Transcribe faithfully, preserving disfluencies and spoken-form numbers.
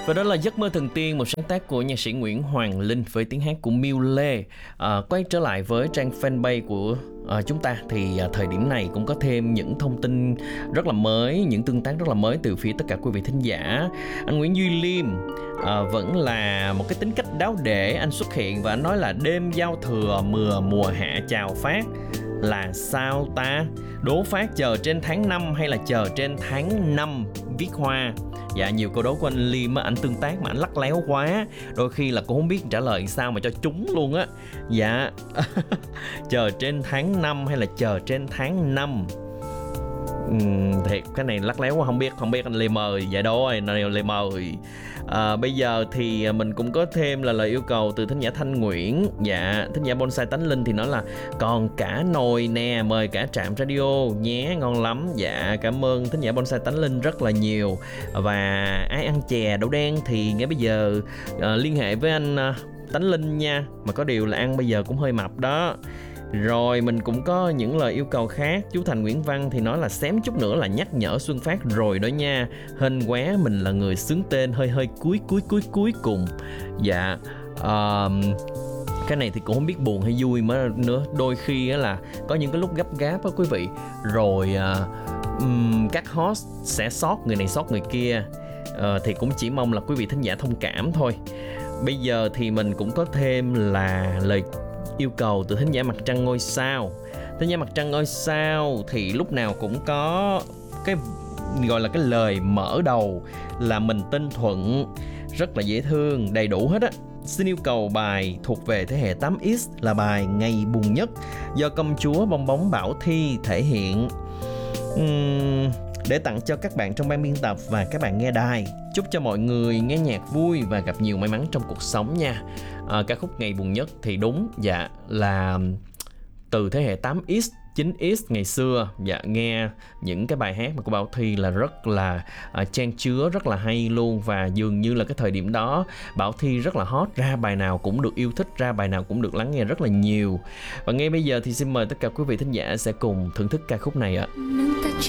Và đó là Giấc mơ thần tiên, một sáng tác của nhạc sĩ Nguyễn Hoàng Linh với tiếng hát của Miu Lê. À, quay trở lại với trang fanpage của à, chúng ta thì à, thời điểm này cũng có thêm những thông tin rất là mới, những tương tác rất là mới từ phía tất cả quý vị thính giả. Anh Nguyễn Duy Liêm à, vẫn là một cái tính cách đáo để, anh xuất hiện và anh nói là đêm giao thừa mưa mùa hạ chào phát là sao ta? Đố phát chờ trên tháng năm hay là chờ trên tháng năm viết hoa? Dạ, nhiều câu đố của anh Liêm á, anh tương tác mà anh lắc léo quá, đôi khi là cũng không biết trả lời sao mà cho trúng luôn á. Dạ chờ trên tháng năm hay là chờ trên tháng năm? Uhm, thiệt cái này lắc léo quá, không biết không biết anh Liêm ơi. Dạ đó ơi, Liêm ơi. À, bây giờ thì mình cũng có thêm là lời yêu cầu từ thính giả Thanh Nguyễn. Dạ, thính giả Bonsai Tánh Linh thì nói là còn cả nồi nè, mời cả trạm radio nhé, ngon lắm. Dạ, cảm ơn thính giả Bonsai Tánh Linh rất là nhiều. Và ai ăn chè đậu đen thì ngay bây giờ à, liên hệ với anh à, Tánh Linh nha. Mà có điều là ăn bây giờ cũng hơi mập đó. Rồi mình cũng có những lời yêu cầu khác. Chú Thành Nguyễn Văn thì nói là xém chút nữa là nhắc nhở Xuân Phát rồi đó nha. Hên quá mình là người xướng tên hơi hơi cuối cuối cuối cuối cùng. Dạ uh, cái này thì cũng không biết buồn hay vui mới nữa. Đôi khi là có những cái lúc gấp gáp á quý vị. Rồi uh, um, các host sẽ sót người này sót người kia. uh, Thì cũng chỉ mong là quý vị thính giả thông cảm thôi. Bây giờ thì mình cũng có thêm là lời yêu cầu từ thính giả Mặt Trăng Ngôi Sao. Thính giả Mặt Trăng Ngôi Sao thì lúc nào cũng có cái gọi là cái lời mở đầu là mình tên Thuận, rất là dễ thương, đầy đủ hết á. Xin yêu cầu bài thuộc về thế hệ tám x là bài Ngày Buồn Nhất do công chúa bong bóng Bảo Thi thể hiện, uhm, để tặng cho các bạn trong ban biên tập và các bạn nghe đài. Chúc cho mọi người nghe nhạc vui và gặp nhiều may mắn trong cuộc sống nha. À, ca khúc Ngày Buồn Nhất thì đúng, dạ, là từ thế hệ tám x, chín x ngày xưa. Dạ, nghe những cái bài hát mà của Bảo Thi là rất là à, chan chứa, rất là hay luôn. Và dường như là cái thời điểm đó Bảo Thi rất là hot, ra bài nào cũng được yêu thích, ra bài nào cũng được lắng nghe rất là nhiều. Và ngay bây giờ thì xin mời tất cả quý vị thính giả sẽ cùng thưởng thức ca khúc này ạ. Nâng ta